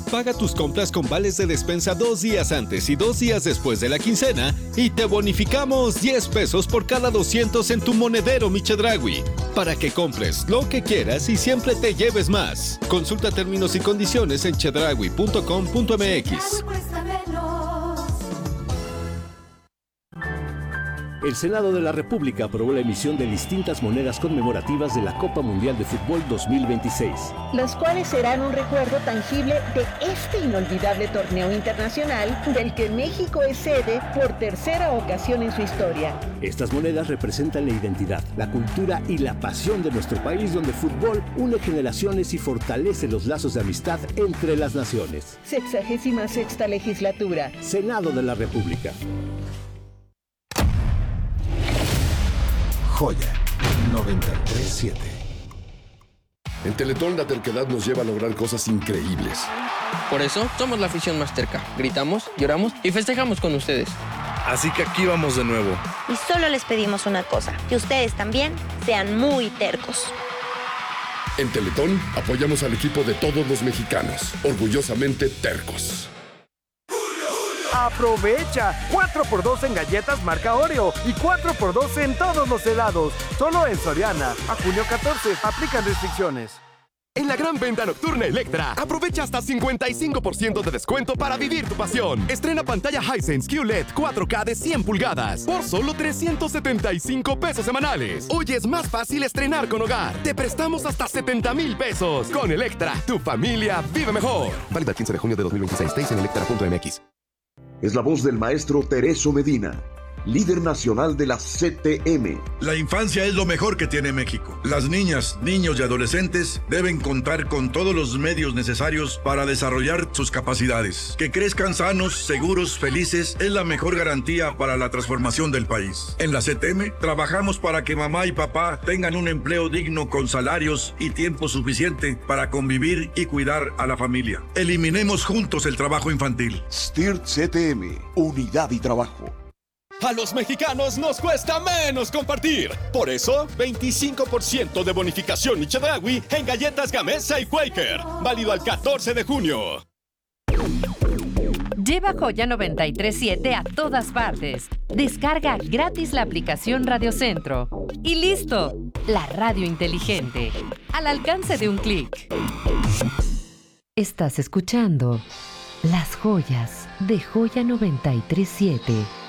Paga tus compras con vales de despensa 2 días antes y 2 días después de la quincena y te bonificamos 10 pesos por cada 200 en tu monedero Mi Chedraui, para que compres lo que quieras y siempre te lleves más. Consulta términos y condiciones en chedraui.com.mx. El Senado de la República aprobó la emisión de distintas monedas conmemorativas de la Copa Mundial de Fútbol 2026. Las cuales serán un recuerdo tangible de este inolvidable torneo internacional del que México es sede por tercera ocasión en su historia. Estas monedas representan la identidad, la cultura y la pasión de nuestro país, donde el fútbol une generaciones y fortalece los lazos de amistad entre las naciones. 66ª legislatura. Senado de la República. Joya 93.7. En Teletón la terquedad nos lleva a lograr cosas increíbles. Por eso somos la afición más terca. Gritamos, lloramos y festejamos con ustedes. Así que aquí vamos de nuevo. Y solo les pedimos una cosa, que ustedes también sean muy tercos. En Teletón apoyamos al equipo de todos los mexicanos, orgullosamente tercos. ¡Aprovecha! 4x2 en galletas marca Oreo y 4x2 en todos los helados. Solo en Soriana. A junio 14. Aplican restricciones. En la gran venta nocturna Electra, aprovecha hasta 55% de descuento para vivir tu pasión. Estrena pantalla Hisense QLED 4K de 100 pulgadas por solo 375 pesos semanales. Hoy es más fácil estrenar con Hogar. Te prestamos hasta 70,000 pesos. Con Electra, tu familia vive mejor. Válida el 15 de junio de 2026. Detalles en electra.mx. Es la voz del maestro Tereso Medina, líder nacional de la CTM. La infancia es lo mejor que tiene México. Las niñas, niños y adolescentes deben contar con todos los medios necesarios para desarrollar sus capacidades. Que crezcan sanos, seguros, felices es la mejor garantía para la transformación del país. En la CTM trabajamos para que mamá y papá tengan un empleo digno con salarios y tiempo suficiente para convivir y cuidar a la familia. Eliminemos juntos el trabajo infantil. STIRT CTM, unidad y trabajo. A los mexicanos nos cuesta menos compartir. Por eso, 25% de bonificación Mi Chedraui en galletas Gamesa y Quaker. Válido al 14 de junio. Lleva Joya 93.7 a todas partes. Descarga gratis la aplicación Radio Centro. Y listo, la radio inteligente. Al alcance de un clic. Estás escuchando Las Joyas de Joya 93.7.